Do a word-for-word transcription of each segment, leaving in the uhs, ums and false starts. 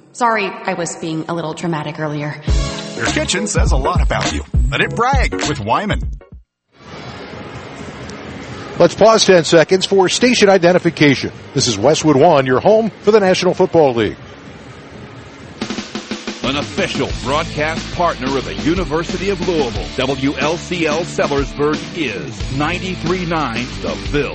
Sorry, I was being a little dramatic earlier. Your kitchen says a lot about you. Let it brag with Wyman. Let's pause ten seconds for station identification. This is Westwood One, your home for the National Football League. An official broadcast partner of the University of Louisville, W L C L Sellersburg is ninety-three point nine The Ville.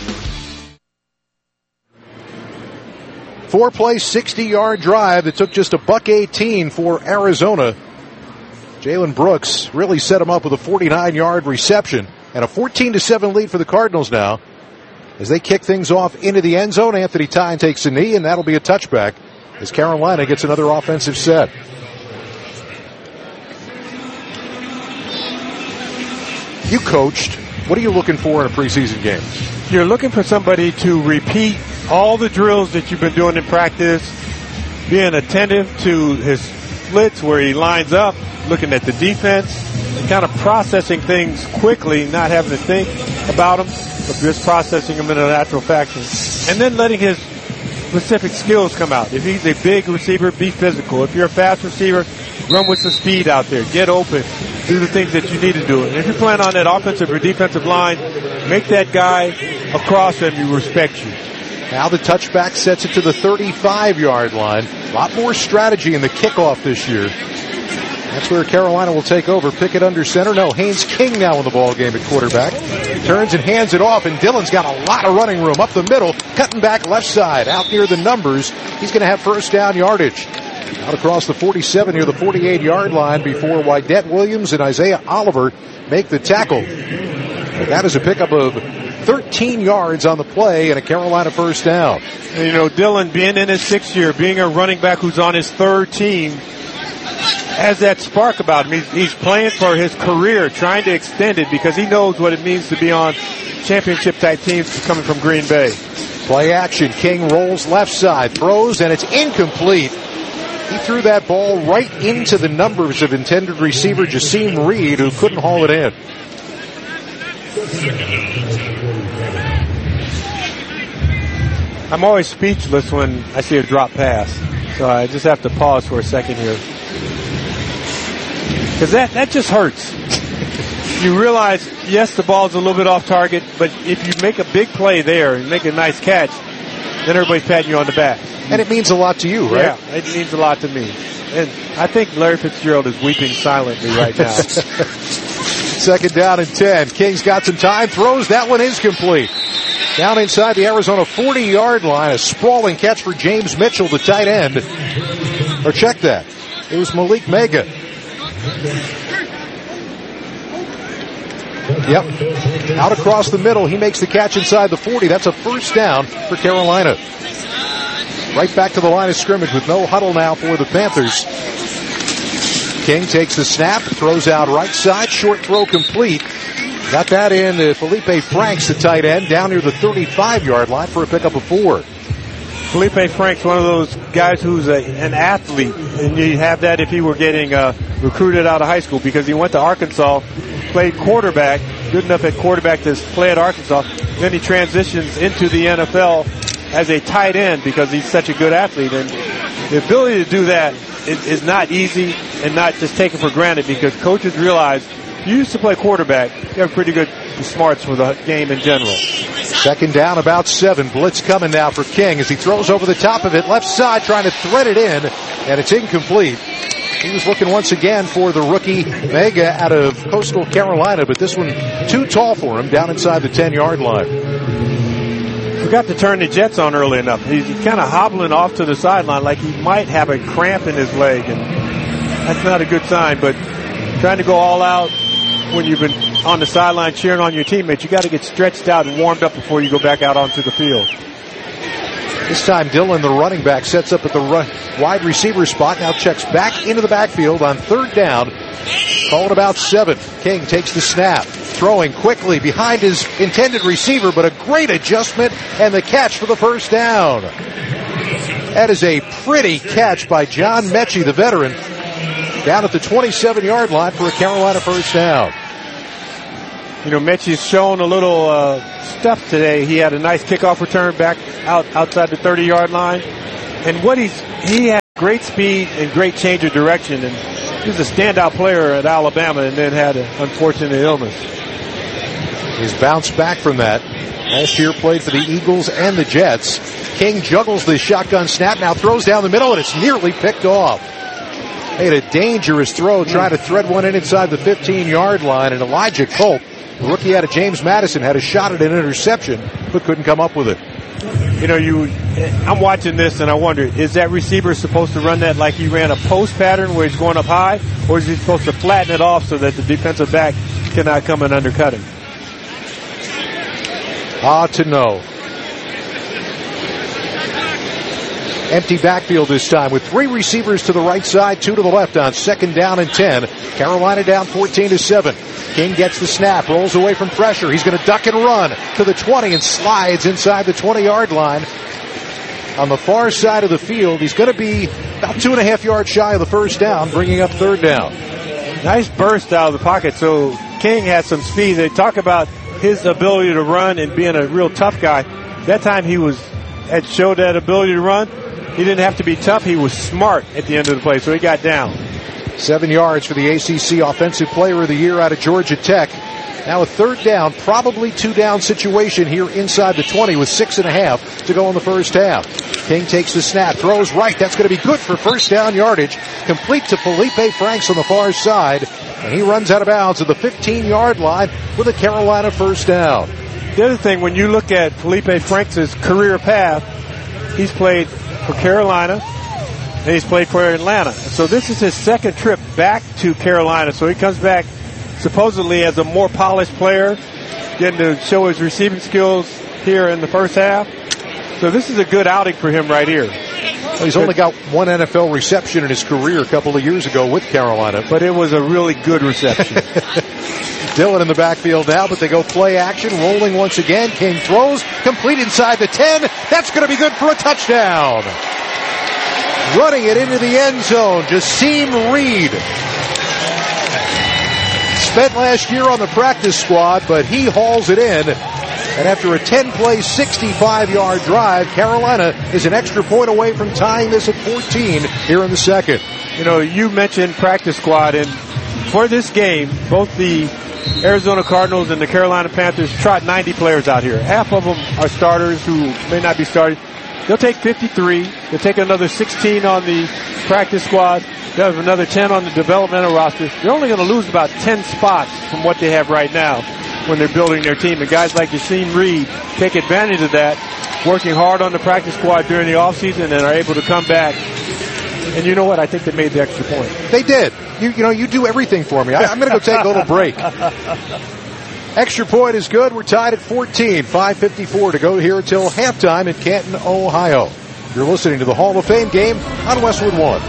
Four-play, sixty-yard drive that took just a buck eighteen for Arizona. Jalen Brooks really set him up with a forty-nine-yard reception and a fourteen to seven lead for the Cardinals now. As they kick things off into the end zone, Anthony Tyne takes a knee, and that'll be a touchback as Carolina gets another offensive set. You coached. What are you looking for in a preseason game? You're looking for somebody to repeat all the drills that you've been doing in practice, being attentive to his splits where he lines up, looking at the defense, and kind of processing things quickly, not having to think about them, but just processing them in a natural fashion. And then letting his specific skills come out. If he's a big receiver, be physical. If you're a fast receiver, run with some speed out there. Get open. Do the things that you need to do. And if you're playing on that offensive or defensive line, make that guy across him you respect you. Now the touchback sets it to the thirty-five-yard line. A lot more strategy in the kickoff this year. That's where Carolina will take over. Pickett under center. No, Haynes King now in the ball game at quarterback. He turns and hands it off, and Dillon's got a lot of running room up the middle, cutting back left side. Out near the numbers, he's going to have first down yardage. Out across the forty-seven near the forty-eight-yard line before Wydett Williams and Isaiah Oliver make the tackle. But that is a pickup of thirteen yards on the play and a Carolina first down. And you know, Dillon being in his sixth year, being a running back who's on his third team, has that spark about him. He's, he's playing for his career, trying to extend it because he knows what it means to be on championship-type teams coming from Green Bay. Play action. King rolls left side, throws, and it's incomplete. He threw that ball right into the numbers of intended receiver Jasim Reed, who couldn't haul it in. I'm always speechless when I see a drop pass, so I just have to pause for a second here. Because that, that just hurts. You realize, yes, the ball's a little bit off target, but if you make a big play there and make a nice catch, then everybody's patting you on the back. And it means a lot to you, right? Yeah, it means a lot to me. And I think Larry Fitzgerald is weeping silently right now. Second down and ten. King's got some time, throws. That one is complete. Down inside the Arizona forty-yard line, a sprawling catch for James Mitchell, the tight end. Or check that. It was Malik Mega. Yep. Out across the middle, he makes the catch inside the forty. That's a first down for Carolina. Right back to the line of scrimmage with no huddle now for the Panthers. King takes the snap, throws out right side, short throw complete. Got that in to Felipe Franks, the tight end, down near the thirty-five-yard line for a pickup of four. Felipe Franks, one of those guys who's a, an athlete, and you have that if he were getting uh, recruited out of high school because he went to Arkansas, played quarterback, good enough at quarterback to play at Arkansas. Then he transitions into the N F L as a tight end because he's such a good athlete. And the ability to do that is, is not easy and not just taken for granted because coaches realize you used to play quarterback, you have pretty good smarts for the game in general. Second down, about seven. Blitz coming now for King as he throws over the top of it, left side trying to thread it in, and it's incomplete. He was looking once again for the rookie Mega out of Coastal Carolina, but this one too tall for him down inside the ten-yard line. Forgot to turn the jets on early enough. He's kind of hobbling off to the sideline like he might have a cramp in his leg, and that's not a good sign, but trying to go all out when you've been on the sideline cheering on your teammates, you got to get stretched out and warmed up before you go back out onto the field. This time Dillon, the running back, sets up at the run, wide receiver spot, now checks back into the backfield on third down. Call it about seven. King takes the snap, throwing quickly behind his intended receiver, but a great adjustment and the catch for the first down. That is a pretty catch by John Mechie, the veteran, down at the twenty-seven-yard line for a Carolina first down. You know, Mechie's shown a little uh, stuff today. He had a nice kickoff return back out outside the thirty-yard line. And what he's he had great speed and great change of direction, and he was a standout player at Alabama and then had an unfortunate illness. He's bounced back from that. Last year played for the Eagles and the Jets. King juggles the shotgun snap, now throws down the middle, and it's nearly picked off. Made a dangerous throw, trying to thread one in inside the fifteen-yard line, and Elijah Culp, the rookie out of James Madison, had a shot at an interception, but couldn't come up with it. You know, you, I'm watching this and I wonder, is that receiver supposed to run that like he ran a post pattern where he's going up high, or is he supposed to flatten it off so that the defensive back cannot come and undercut him? Ah, to know. Empty backfield this time with three receivers to the right side, two to the left on second down and ten. Carolina down fourteen to seven. King gets the snap, rolls away from pressure. He's going to duck and run to the twenty and slides inside the twenty-yard line. On the far side of the field, he's going to be about two and a half yards shy of the first down, bringing up third down. Nice burst out of the pocket. So King had some speed. They talk about his ability to run and being a real tough guy. That time he was had showed that ability to run. He didn't have to be tough. He was smart at the end of the play, so he got down. Seven yards for the A C C Offensive Player of the Year out of Georgia Tech. Now a third down, probably two down situation here inside the twenty with six and a half to go in the first half. King takes the snap, throws right. That's going to be good for first down yardage. Complete to Felipe Franks on the far side. And he runs out of bounds at the fifteen-yard line with a Carolina first down. The other thing, when you look at Felipe Franks' career path, he's played for Carolina, and he's played for Atlanta. So this is his second trip back to Carolina. So he comes back supposedly as a more polished player, getting to show his receiving skills here in the first half. So this is a good outing for him right here. Well, he's only got one N F L reception in his career a couple of years ago with Carolina. But it was a really good reception. Dillon in the backfield now, but they go play action, rolling once again. King throws, complete inside the ten. That's going to be good for a touchdown. Running it into the end zone, Jasim Reed. Spent last year on the practice squad, but he hauls it in. And after a ten-play, sixty-five-yard drive, Carolina is an extra point away from tying this at fourteen here in the second. You know, you mentioned practice squad, and for this game, both the Arizona Cardinals and the Carolina Panthers trot ninety players out here. Half of them are starters who may not be starting. They'll take fifty-three. They'll take another sixteen on the practice squad. They'll have another ten on the developmental roster. They're only going to lose about ten spots from what they have right now when they're building their team. And guys like Jasim Reed take advantage of that, working hard on the practice squad during the offseason, and are able to come back. And you know what? I think they made the extra point. They did. You, you know, you do everything for me. I, I'm going to go take a little break. Extra point is good. We're tied at fourteen. five fifty-four to go here until halftime in Canton, Ohio. You're listening to the Hall of Fame game on Westwood One.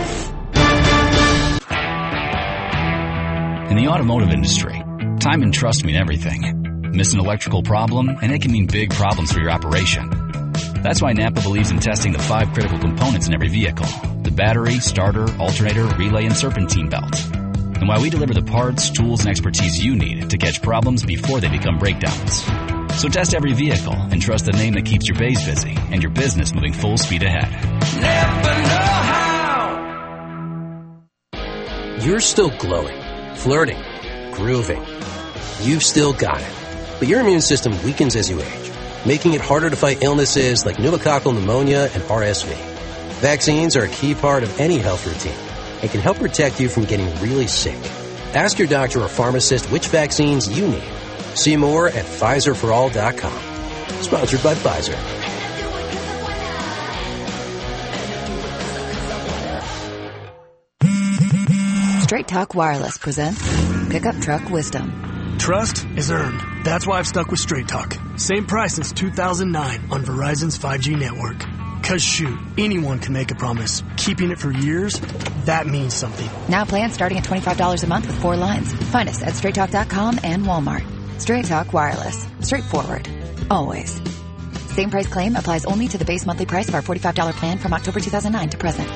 In the automotive industry, time and trust mean everything. Miss an electrical problem, and it can mean big problems for your operation. That's why Napa believes in testing the five critical components in every vehicle: the battery, starter, alternator, relay, and serpentine belt. And why we deliver the parts, tools, and expertise you need to catch problems before they become breakdowns. So test every vehicle and trust the name that keeps your bays busy and your business moving full speed ahead. Never know how. You're still glowing, flirting, grooving. You've still got it. But your immune system weakens as you age, making it harder to fight illnesses like pneumococcal pneumonia and R S V. Vaccines are a key part of any health routine and can help protect you from getting really sick. Ask your doctor or pharmacist which vaccines you need. See more at Pfizer for all dot com. Sponsored by Pfizer. Straight Talk Wireless presents Pickup Truck Wisdom. Trust is earned. That's why I've stuck with Straight Talk. Same price since two thousand nine on Verizon's five G network. Cause shoot, anyone can make a promise. Keeping it for years, that means something. Now plans starting at twenty-five dollars a month with four lines. Find us at straight talk dot com and Walmart. Straight Talk Wireless. Straightforward. Always. Same price claim applies only to the base monthly price of our forty-five dollars plan from October two thousand nine to present.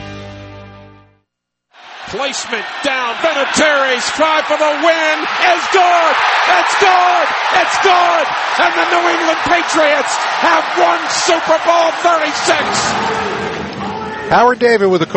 Placement down. Vinatieri's try for the win. It's good. It's good. It's good. And the New England Patriots have won Super Bowl thirty-six. Howard David with a